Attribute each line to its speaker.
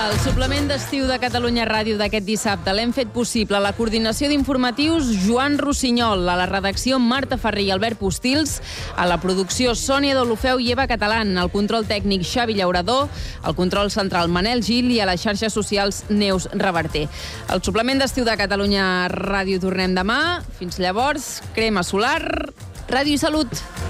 Speaker 1: El suplement d'estiu de Catalunya Ràdio d'aquest dissabte l'hem fet possible a la coordinació d'informatius Joan Rossinyol, a la redacció Marta Ferrer i Albert Postils, a la producció Sònia Deulofeu i Eva Catalán, al control tècnic Xavi Llaurador, al control central Manel Gil i a les xarxes socials Neus Reverter. El suplement d'estiu de Catalunya Ràdio tornem demà. Fins llavors, crema solar, ràdio i salut.